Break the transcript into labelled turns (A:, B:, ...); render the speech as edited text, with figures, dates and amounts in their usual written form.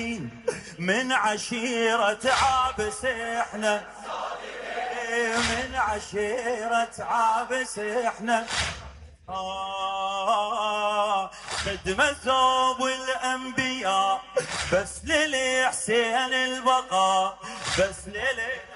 A: من عشيرة عابس احنا، من عشيرة عابس احنا. خدمة ثوب الأنبياء بس للحسين البقاء، بس